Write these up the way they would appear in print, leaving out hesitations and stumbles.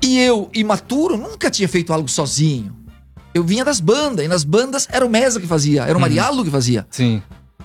E eu, imaturo, nunca tinha feito algo sozinho. Eu vinha das bandas, e nas bandas era o Mesa que fazia, era o Marialdo que fazia. Sim.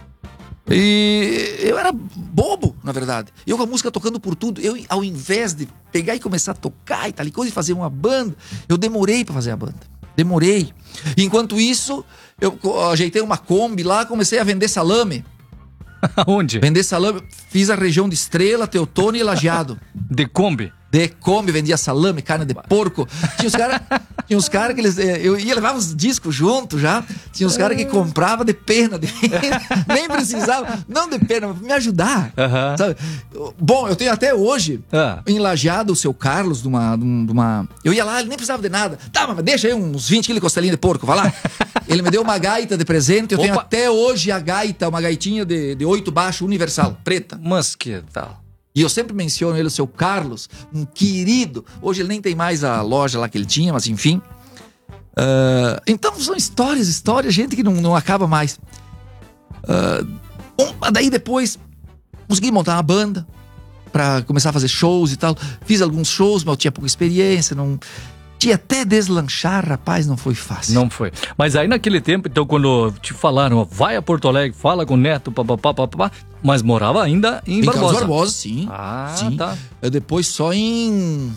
E eu era bobo, na verdade. Eu com a música tocando por tudo, eu, ao invés de pegar e começar a tocar e tal e coisa, e fazer uma banda, eu demorei pra fazer a banda. Demorei. Enquanto isso, eu ajeitei uma Kombi lá, comecei a vender salame. Aonde? Vender salame, fiz a região de Estrela, Teotônio e Lajeado. De Kombi? De Kombi, vendia salame, carne de porco. Tinha uns caras que eles... Eu ia levar uns discos junto já. Tinha uns caras que compravam de pena. Nem precisava, não de pena, mas pra me ajudar. Sabe? Bom, eu tenho até hoje, em Lajeado, o seu Carlos, de uma... Eu ia lá, ele nem precisava de nada. Tá, mas deixa aí uns 20 quilos de costelinha de porco, vai lá. Ele me deu uma gaita de presente. Eu tenho até hoje a gaita, uma gaitinha de 8 baixo, universal, preta. Mas que tal? E eu sempre menciono ele, o seu Carlos, um querido. Hoje ele nem tem mais a loja lá que ele tinha, mas enfim. Então são histórias, gente que não acaba mais. Daí depois consegui montar uma banda pra começar a fazer shows e tal. Fiz alguns shows, mas eu tinha pouca experiência, não... Tinha até deslanchar, rapaz, não foi fácil. Não foi. Mas aí naquele tempo, então, quando te falaram, vai a Porto Alegre, fala com o Neto, papapá, mas morava ainda em Barbosa. Carlos Barbosa, sim. Sim. Tá. Eu depois só em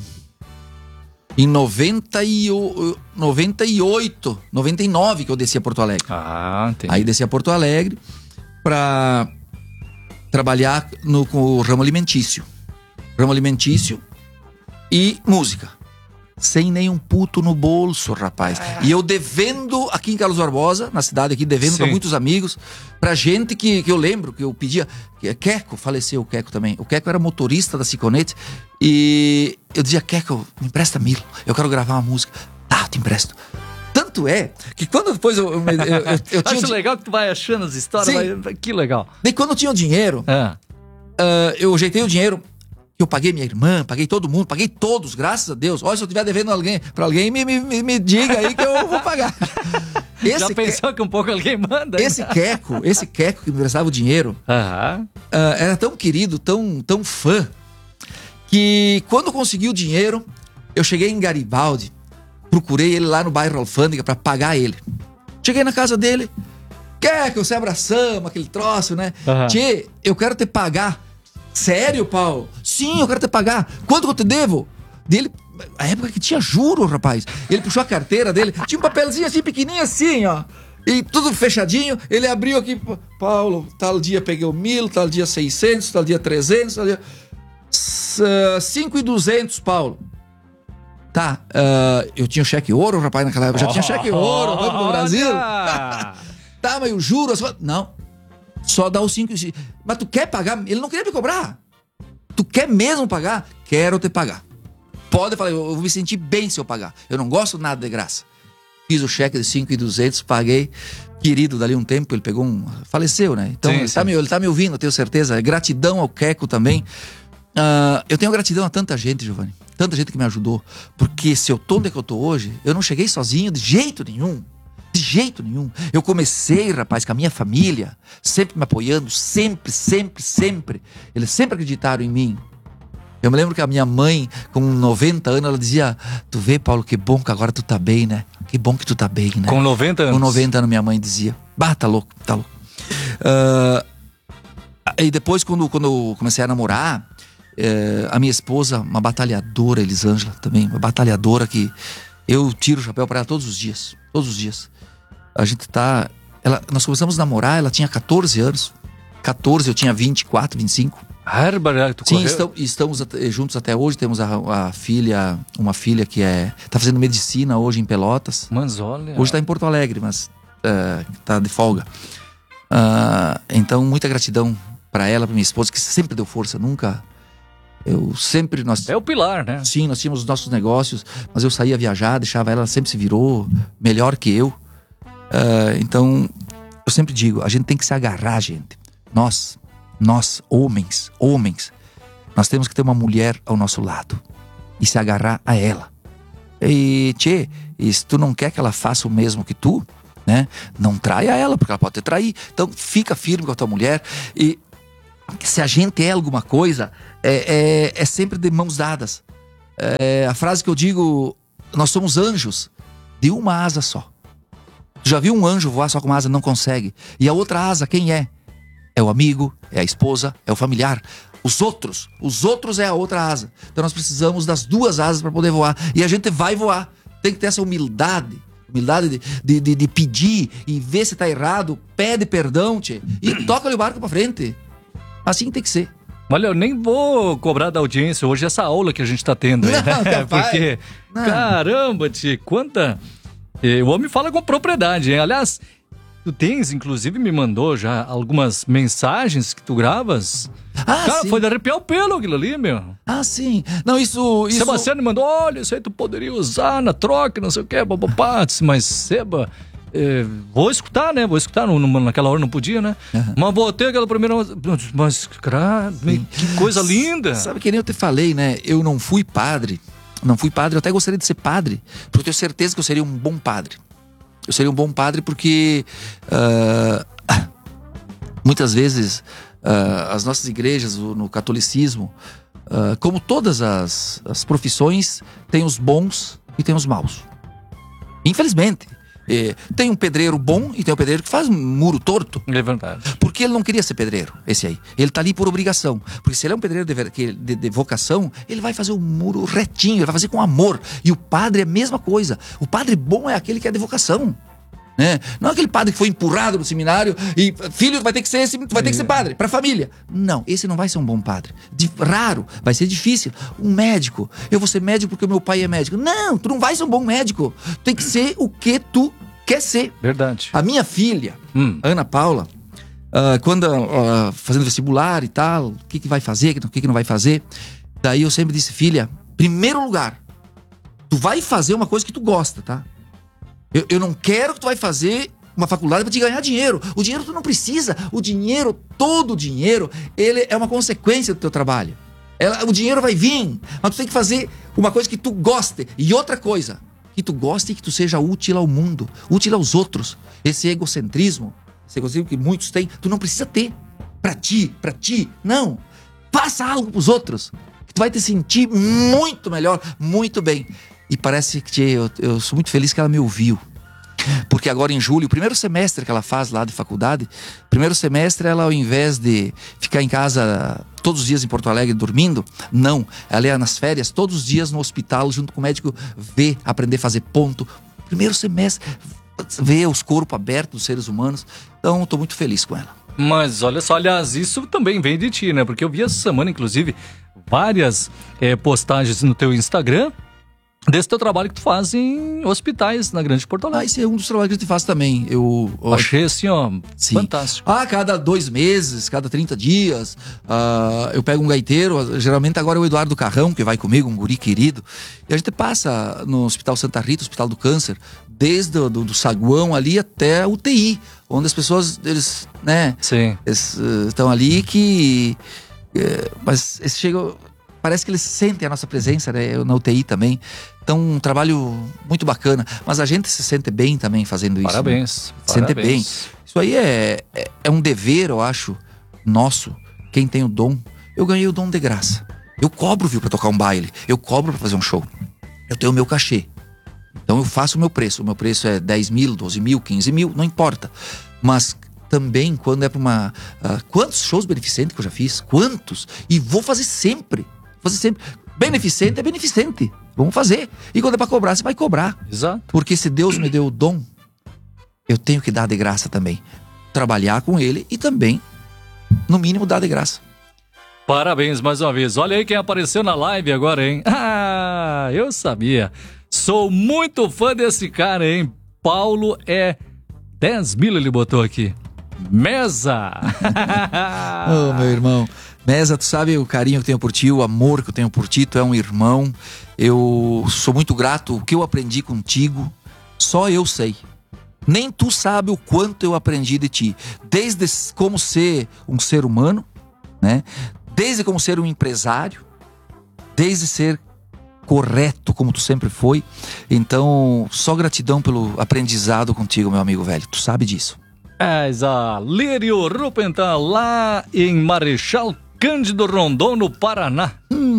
98, 99 que eu desci a Porto Alegre. Entendi. Aí desci a Porto Alegre pra trabalhar com o ramo alimentício. Ramo alimentício e música. Sem nenhum puto no bolso, rapaz. E eu devendo aqui em Carlos Barbosa, na cidade aqui, devendo pra muitos amigos, pra gente que eu lembro, que eu pedia. Queco, faleceu o Queco também. O Queco era motorista da Ciconete. E eu dizia, Queco, me empresta 1000. Eu quero gravar uma música. Tá, eu te empresto. Tanto é que quando depois eu tinha... Acho legal que tu vai achando as histórias. Que legal. Daí quando eu tinha o dinheiro, eu ajeitei o dinheiro. Eu paguei minha irmã, paguei todo mundo, paguei todos, graças a Deus. Olha, se eu estiver devendo pra alguém, me diga aí que eu vou pagar. Já pensou que um pouco alguém manda? Esse Queco que me emprestava o dinheiro, era tão querido, tão fã, que quando eu consegui o dinheiro, eu cheguei em Garibaldi, procurei ele lá no bairro Alfândega pra pagar ele. Cheguei na casa dele, Queco, você abraçamos, aquele troço, né? Tchê, eu quero te pagar. Sério, Paulo? Sim, eu quero te pagar. Quanto que eu te devo? Dele, a época que tinha juro, rapaz. Ele puxou a carteira dele, tinha um papelzinho assim, pequenininho assim, ó. E tudo fechadinho. Ele abriu aqui, Paulo, tal dia peguei o 1000, tal dia 600, tal dia 300, tal dia... 5.200, Paulo. Tá, eu tinha o cheque ouro, rapaz, naquela época. Já tinha cheque ouro, Banco do Brasil. Tá, mas o juro... Não. Só dá os 5. Mas tu quer pagar? Ele não queria me cobrar. Tu quer mesmo pagar? Quero te pagar. Pode falar, eu vou me sentir bem se eu pagar. Eu não gosto nada de graça. Fiz o cheque de 5.200, paguei. Querido, dali um tempo, ele pegou faleceu, né? Então, sim, ele tá me ouvindo, eu tenho certeza. Gratidão ao Queco também. Eu tenho gratidão a tanta gente, Giovanni. Tanta gente que me ajudou. Porque se eu tô onde é que eu tô hoje, eu não cheguei sozinho de jeito nenhum. De jeito nenhum. Eu comecei, rapaz, com a minha família, sempre me apoiando, sempre. Eles sempre acreditaram em mim. Eu me lembro que a minha mãe, com 90 anos, ela dizia, tu vê, Paulo, que bom que agora tu tá bem, né? Que bom que tu tá bem, né? Com 90 anos? Com 90 anos, minha mãe dizia. Tá louco. E depois, quando eu comecei a namorar, a minha esposa, uma batalhadora, Elisângela também, uma batalhadora que eu tiro o chapéu para ela todos os dias. A gente tá... nós começamos a namorar, ela tinha 14 anos. 14, eu tinha 24, 25. Sim, estamos juntos até hoje. Temos a filha, uma filha que tá fazendo medicina hoje em Pelotas. Mas olha... Hoje tá em Porto Alegre, mas tá de folga. Então, muita gratidão para ela, para minha esposa, que sempre deu força, nunca... É o pilar, né? Sim, nós tínhamos os nossos negócios, mas eu saía viajar, deixava ela sempre se virou melhor que eu. Então, eu sempre digo, a gente tem que se agarrar, gente. Nós, homens, nós temos que ter uma mulher ao nosso lado e se agarrar a ela. E se tu não quer que ela faça o mesmo que tu, né? Não traia ela, porque ela pode te trair. Então, fica firme com a tua mulher e se a gente é alguma coisa, é sempre de mãos dadas. a frase que eu digo, nós somos anjos de uma asa só. Tu já viu um anjo voar só com uma asa? Não consegue. E a outra asa, quem é? É o amigo, é a esposa, é o familiar. Os outros é a outra asa. Então nós precisamos das duas asas para poder voar. E a gente vai voar. Tem que ter essa humildade de pedir e ver se tá errado. Pede perdão, tchê, e toca o barco para frente. Assim tem que ser. Olha, eu nem vou cobrar da audiência hoje essa aula que a gente tá tendo aí, né? Porque, caramba, tchê, quanta... O homem fala com propriedade, hein? Aliás, tu tens, inclusive, me mandou já algumas mensagens que tu gravas. Cara, sim. foi de arrepiar o pelo aquilo ali, meu. Sim. Não, isso... Sebastião me mandou, olha, isso aí tu poderia usar na troca, não sei o que, papapá. Mas, Seba, vou escutar, né? Naquela hora não podia, né? Mas vou ter aquela primeira... Mas, cara, que coisa linda. Sabe que nem eu te falei, né? Eu não fui padre, eu até gostaria de ser padre, porque eu tenho certeza que eu seria um bom padre. Eu seria um bom padre porque muitas vezes as nossas igrejas, no catolicismo, como todas as profissões, tem os bons e tem os maus. Infelizmente. Tem um pedreiro bom e tem um pedreiro que faz um muro torto. É verdade. Porque ele não queria ser pedreiro, esse aí. Ele tá ali por obrigação. Porque se ele é um pedreiro de vocação, ele vai fazer o muro retinho, ele vai fazer com amor. E o padre é a mesma coisa. O padre bom é aquele que é de vocação. Né? Não é aquele padre que foi empurrado no seminário e filho vai ter que ser padre, pra família. Não, esse não vai ser um bom padre. Raro, vai ser difícil. Um médico, eu vou ser médico porque o meu pai é médico. Não, tu não vai ser um bom médico. Tu tem que ser o que tu quer ser. Verdade. A minha filha, Ana Paula, quando fazendo vestibular e tal, o que vai fazer, o que não vai fazer, daí eu sempre disse, filha, primeiro lugar, tu vai fazer uma coisa que tu gosta, tá? Eu não quero que tu vai fazer uma faculdade para te ganhar dinheiro. O dinheiro tu não precisa. Todo o dinheiro, ele é uma consequência do teu trabalho. O dinheiro vai vir, mas tu tem que fazer uma coisa que tu goste. E outra coisa, que tu goste e que tu seja útil ao mundo, útil aos outros. Esse egocentrismo que muitos têm, tu não precisa ter. Pra ti, não. Faça algo pros outros, que tu vai te sentir muito melhor, muito bem. E parece que eu sou muito feliz que ela me ouviu. Porque agora em julho, o primeiro semestre que ela faz lá de faculdade, primeiro semestre ela, ao invés de ficar em casa todos os dias em Porto Alegre dormindo, não, ela ia nas férias todos os dias no hospital junto com o médico, aprender a fazer ponto. Primeiro semestre, ver os corpos abertos dos seres humanos. Então estou muito feliz com ela. Mas olha só, aliás, isso também vem de ti, né? Porque eu vi essa semana, inclusive, várias postagens no teu Instagram desse teu trabalho que tu faz em hospitais na Grande Porto Alegre. Esse é um dos trabalhos que a gente faz também. Eu achei assim, ó, sim. Fantástico. Cada 2 meses, cada 30 dias, eu pego um gaiteiro, geralmente agora é o Eduardo Carrão, que vai comigo, um guri querido, e a gente passa no Hospital Santa Rita, Hospital do Câncer, desde do saguão ali até a UTI, onde as pessoas, eles estão ali mas eles chegam... Parece que eles sentem a nossa presença, né? Eu na UTI também. Então, um trabalho muito bacana. Mas a gente se sente bem também fazendo isso. Parabéns. Né? Se sente bem. Isso aí é um dever, eu acho, nosso. Quem tem o dom. Eu ganhei o dom de graça. Eu cobro, viu, pra tocar um baile. Eu cobro pra fazer um show. Eu tenho o meu cachê. Então, eu faço o meu preço. O meu preço é 10 mil, 12 mil, 15 mil, não importa. Mas... também quando é pra uma... quantos shows beneficentes que eu já fiz? Quantos? E vou fazer sempre. Beneficente é beneficente. Vamos fazer. E quando é pra cobrar, você vai cobrar. Exato. Porque se Deus me deu o dom, eu tenho que dar de graça também. Trabalhar com ele e também, no mínimo, dar de graça. Parabéns mais uma vez. Olha aí quem apareceu na live agora, hein? Eu sabia. Sou muito fã desse cara, hein? Paulo 10 mil ele botou aqui. Mesa! Ô, meu irmão. Mesa, tu sabe o carinho que eu tenho por ti, o amor que eu tenho por ti, tu é um irmão. Eu sou muito grato, o que eu aprendi contigo, só eu sei. Nem tu sabe o quanto eu aprendi de ti. Desde como ser um ser humano, né? Desde como ser um empresário, desde ser correto como tu sempre foi. Então, só gratidão pelo aprendizado contigo, meu amigo velho. Tu sabe disso. Lírio Rupental, lá em Marechal Cândido Rondon, no Paraná.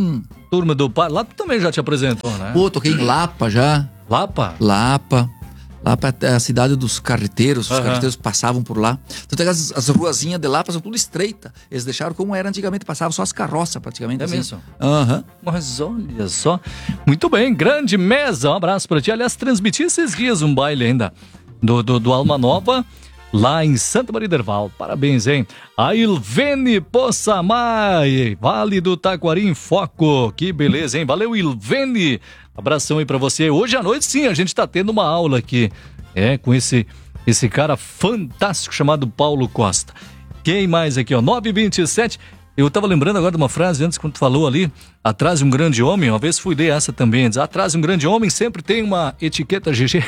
Turma do Pai. Lá tu também já te apresentou, né? Pô, toquei em Lapa já. Lapa? Lapa é a cidade dos carreteiros. Os carreteiros passavam por lá. Tanto é que as ruazinhas de Lapa são tudo estreita. Eles deixaram como era antigamente. Passavam só as carroças praticamente. É assim. mesmo? Mas olha só. Muito bem, grande Meza. Um abraço pra ti. Aliás, transmiti esses dias um baile ainda do Alma Nova, lá em Santa Maria d'Herval. Parabéns, hein? A Ilvene Poçamai, Vale do Taquari em Foco. Que beleza, hein? Valeu, Ilvene. Abração aí pra você. Hoje à noite, sim, a gente tá tendo uma aula aqui. Com esse cara fantástico chamado Paulo Costa. Quem mais aqui, ó? 9h27. Eu tava lembrando agora de uma frase antes, quando tu falou ali, atrás de um grande homem, uma vez fui ler essa também, diz, atrás de um grande homem sempre tem uma etiqueta GG.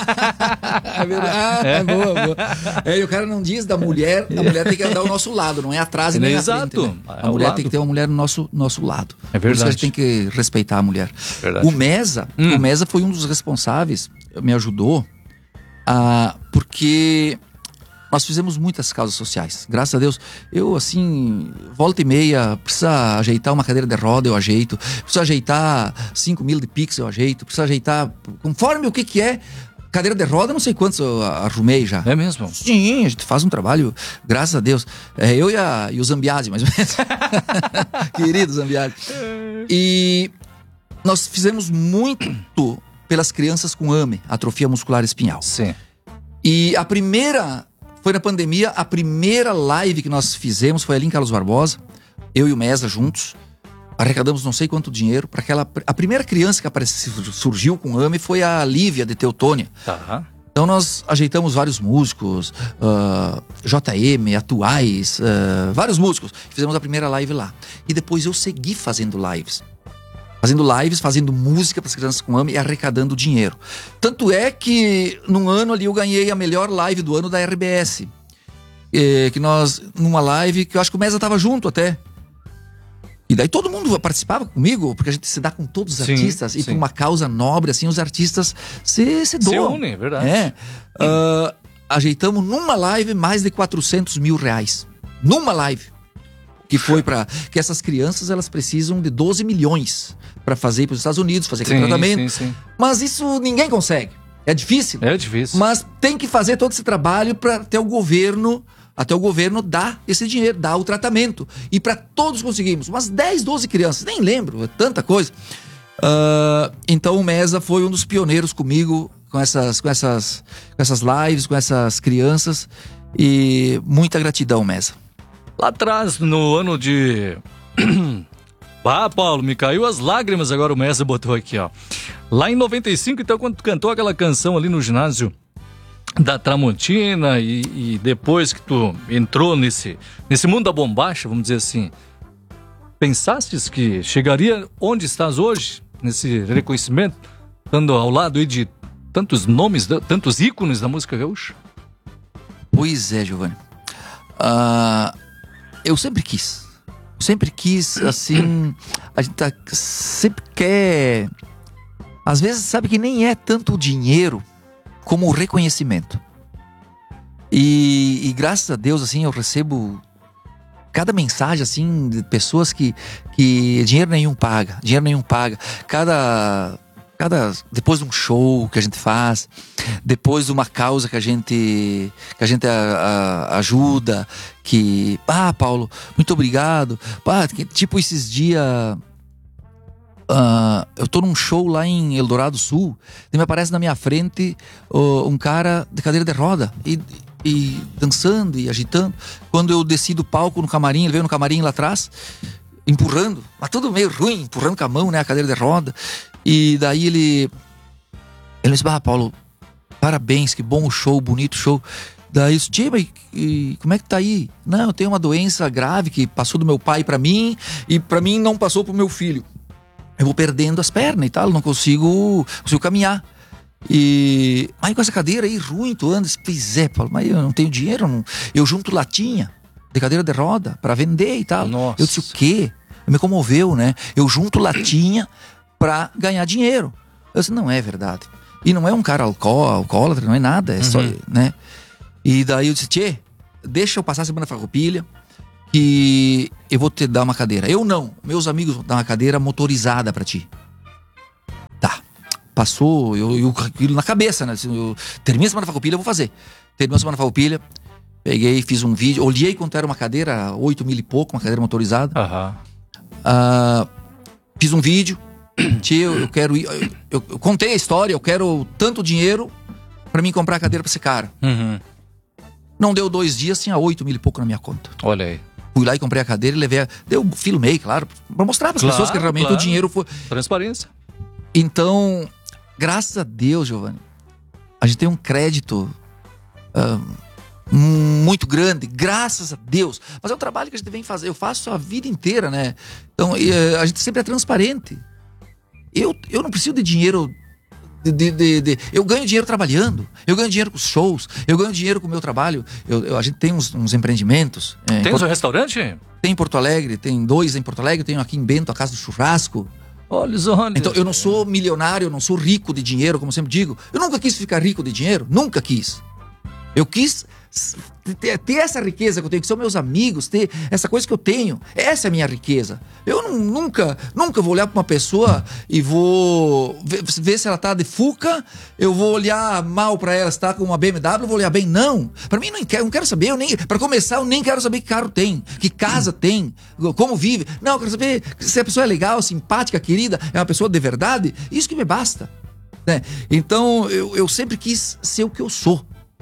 É verdade, boa. E o cara não diz da mulher, a mulher tem que andar ao nosso lado, não é atrás e nem à frente, né? A mulher tem que ter uma mulher no nosso lado. É verdade. Por isso que a gente tem que respeitar a mulher. Verdade. O Meza foi um dos responsáveis, me ajudou, porque... Nós fizemos muitas causas sociais, graças a Deus. Eu, assim, volta e meia, precisa ajeitar uma cadeira de roda, eu ajeito. Precisa ajeitar 5 mil de Pix, eu ajeito. Precisa ajeitar, conforme o que é. Cadeira de roda, não sei quantos eu arrumei já. É mesmo? Sim, a gente faz um trabalho, graças a Deus. Eu e o Zambiase, mais ou menos. Querido Zambiase. E nós fizemos muito pelas crianças com AME, atrofia muscular espinhal. Sim. E foi na pandemia, a primeira live que nós fizemos foi ali em Carlos Barbosa, eu e o Meza juntos, arrecadamos não sei quanto dinheiro para a primeira criança que surgiu com AME foi a Lívia de Teutônia. Tá. Então nós ajeitamos vários músicos, JM, atuais, vários músicos, fizemos a primeira live lá. E depois eu segui fazendo lives, fazendo música para as crianças com AME e arrecadando dinheiro. Tanto é que num ano ali eu ganhei a melhor live do ano da RBS. Que nós, numa live que eu acho que o Meza estava junto até. E daí todo mundo participava comigo, porque a gente se dá com todos os artistas. E por uma causa nobre, assim, os artistas se doam. Se unem, é verdade. Ajeitamos numa live mais de 400 mil reais. Numa live. Que foi que essas crianças, elas precisam de 12 milhões para fazer para os Estados Unidos, fazer aquele tratamento. Sim. Mas isso ninguém consegue. É difícil. É difícil. Mas tem que fazer todo esse trabalho para até o governo dar esse dinheiro, dar o tratamento. E para todos conseguimos. Umas 10, 12 crianças, nem lembro, é tanta coisa. Então o Meza foi um dos pioneiros comigo com essas lives, com essas crianças. E muita gratidão, Meza. Lá atrás, no ano de... Paulo, me caiu as lágrimas agora, o Meza botou aqui, ó. Lá em 95, então, quando tu cantou aquela canção ali no ginásio da Tramontina e depois que tu entrou nesse mundo da bombacha, vamos dizer assim, pensastes que chegaria onde estás hoje, nesse reconhecimento, estando ao lado aí de tantos nomes, tantos ícones da música gaúcha? Pois é, Giovanni. Eu sempre quis, assim, a gente sempre quer, às vezes sabe que nem é tanto o dinheiro como o reconhecimento. E graças a Deus, assim, eu recebo cada mensagem, assim, de pessoas que dinheiro nenhum paga. Depois de um show que a gente faz, depois de uma causa que a gente ajuda, Paulo, muito obrigado. Tipo esses dias, eu tô num show lá em Eldorado Sul, e me aparece na minha frente um cara de cadeira de roda e dançando e agitando. Quando eu desci do palco no camarim, ele veio no camarim lá atrás, empurrando, mas tudo meio ruim, empurrando com a mão, né, a cadeira de roda. E daí ele disse, Paulo, parabéns, que bom o show, bonito show. Daí eu disse, tia, mas como é que tá aí? Não, eu tenho uma doença grave que passou do meu pai pra mim, e pra mim não passou pro meu filho. Eu vou perdendo as pernas e tal, não consigo caminhar. Mas com essa cadeira aí ruim, tu anda. Pois é, Paulo, mas eu não tenho dinheiro, eu junto latinha de cadeira de roda pra vender e tal. Nossa. Eu disse, o quê? Me comoveu, né? Eu junto latinha pra ganhar dinheiro. Eu disse, não é verdade. E não é um cara alcoólatra, não é nada, é só, né? E daí eu disse, tchê, deixa eu passar a semana farroupilha, que eu vou te dar uma cadeira. Eu não, meus amigos vão dar uma cadeira motorizada pra ti. Tá, passou, eu aquilo na cabeça, né? Termina a Semana Farroupilha, eu vou fazer. Terminou a Semana Farroupilha, peguei, fiz um vídeo, olhei quanto era uma cadeira, 8 mil e pouco, uma cadeira motorizada. Fiz um vídeo, tio, eu quero ir, eu contei a história, eu quero tanto dinheiro pra mim comprar a cadeira pra esse cara. Não deu 2 dias, tinha 8 mil e pouco na minha conta. Olha aí. Fui lá e comprei a cadeira e levei. Filmei, claro, pra mostrar pras pessoas que realmente o dinheiro foi. Transparência. Então, graças a Deus, Giovanni, a gente tem um crédito muito grande, graças a Deus. Mas é um trabalho que a gente vem fazer, eu faço a vida inteira, né? Então, a gente sempre é transparente. Eu não preciso de dinheiro. Eu ganho dinheiro trabalhando, eu ganho dinheiro com os shows, eu ganho dinheiro com o meu trabalho. A gente tem uns empreendimentos. Tem um restaurante? Tem em Porto Alegre, tem 2 em Porto Alegre, tenho aqui em Bento a Casa do Churrasco. Olha. Então eu não sou milionário, eu não sou rico de dinheiro, como eu sempre digo. Eu nunca quis ficar rico de dinheiro, nunca quis. Eu quis ter essa riqueza que eu tenho, que são meus amigos, ter essa coisa que eu tenho. Essa é a minha riqueza. Eu nunca vou olhar para uma pessoa e vou ver se ela tá de fuca, eu vou olhar mal para ela, se tá com uma BMW, eu vou olhar bem. Não. Para mim, não quero saber. Para começar, eu nem quero saber que carro tem, que casa tem, como vive. Não, eu quero saber se a pessoa é legal, simpática, querida, é uma pessoa de verdade. Isso que me basta, né? Então, eu sempre quis ser o que eu sou.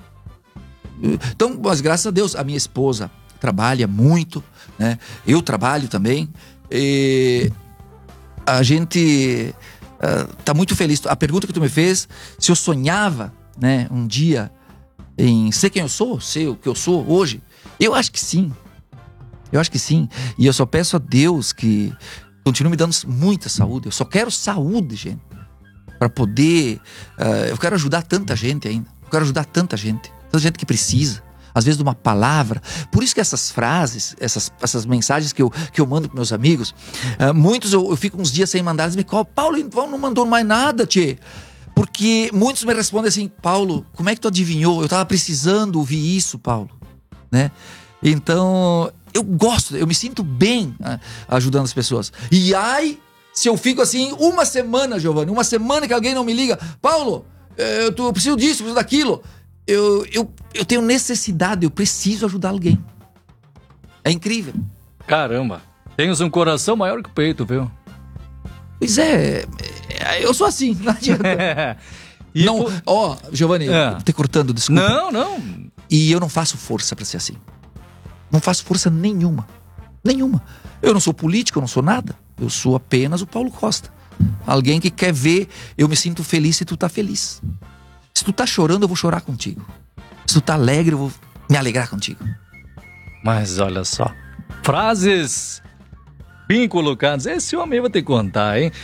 Então, mas graças a Deus, a minha esposa trabalha muito, né? Eu trabalho também. E a gente tá muito feliz. A pergunta que tu me fez, se eu sonhava, né, um dia em ser quem eu sou, ser o que eu sou hoje, eu acho que sim. Eu acho que sim. E eu só peço a Deus que continue me dando muita saúde. Eu só quero saúde, gente, para poder. Eu quero ajudar tanta gente ainda. Eu quero ajudar tanta gente. Tanta gente que precisa, às vezes, de uma palavra. Por isso que essas frases, essas mensagens que eu mando para meus amigos, muitos eu fico uns dias sem mandar. Eles me falam: Paulo, não mandou mais nada, tchê. Porque muitos me respondem assim: Paulo, como é que tu adivinhou? Eu estava precisando ouvir isso, Paulo, né? Então, eu me sinto bem ajudando as pessoas. E se eu fico assim uma semana, Giovanni, uma semana que alguém não me liga: Paulo, eu preciso disso, preciso daquilo. Eu tenho necessidade, eu preciso ajudar alguém. É incrível. Caramba, tens um coração maior que o peito, viu? Pois eu sou assim, não adianta. Giovanni, eu tô te cortando, desculpa. Não. E eu não faço força pra ser assim. Não faço força nenhuma. Eu não sou político, eu não sou nada. Eu sou apenas o Paulo Costa. Alguém que quer ver eu me sinto feliz se tu tá feliz. Se tu tá chorando, eu vou chorar contigo. Se tu tá alegre, eu vou me alegrar contigo. Mas olha só, frases bem colocadas. Esse homem eu vou ter que contar, hein?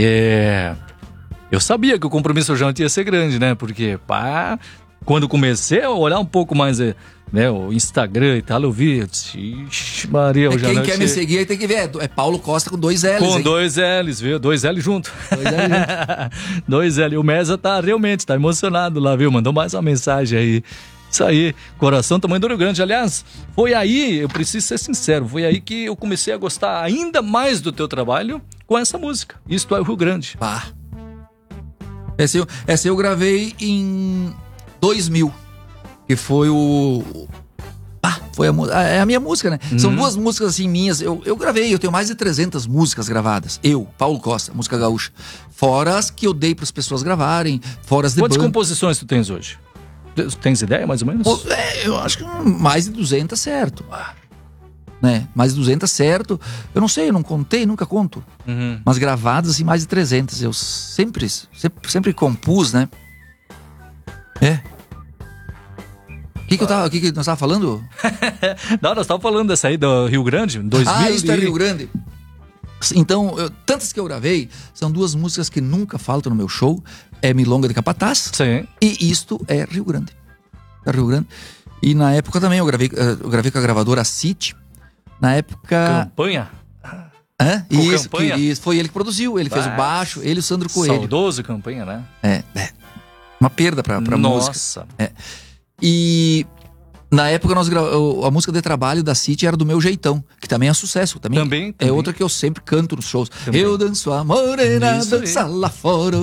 Eu sabia que o compromisso já ia ser grande, né? Porque, quando comecei a olhar um pouco mais, né, o Instagram e tal, eu vi, ixi, Maria, eu já quem quer me seguir aí tem que ver, é Paulo Costa com 2 L's. Com 2 L's, viu? 2 L junto. 2 L. O Mesa tá emocionado lá, viu? Mandou mais uma mensagem aí. Isso aí, coração tamanho do Rio Grande. Aliás, foi aí, eu preciso ser sincero, foi aí que eu comecei a gostar ainda mais do teu trabalho com essa música. Isto é o Rio Grande. Essa eu gravei em 2000, que foi foi a minha música, né? São 2 músicas assim minhas. Eu gravei, eu tenho mais de 300 músicas gravadas. Paulo Costa, música gaúcha. Fora as que eu dei para as pessoas gravarem, fora as de Quantas composições tu tens hoje? Tens ideia, mais ou menos? Eu acho que mais de 200, certo. Né? Mais de 200, certo. Eu não sei, eu não contei, nunca conto. Mas gravadas, assim, mais de 300. Eu sempre compus, né? O que nós estávamos falando? Não, nós estávamos falando dessa aí do Rio Grande, 2000. Isso é Rio Grande. Então, tantas que eu gravei, são 2 músicas que nunca faltam no meu show. É Milonga de Capataz. Sim. E Isto é Rio Grande. E na época também eu gravei com a gravadora City. Na época... Campanha? Isso, foi ele que produziu. Ele fez o baixo, ele e o Sandro Coelho. Saudoso Campanha, né? Uma perda pra música. Nossa. E Na época, a música de trabalho da City era do Meu Jeitão, que também é sucesso. Também. É outra que eu sempre canto nos shows. Também. Eu danço a morena, dança lá fora.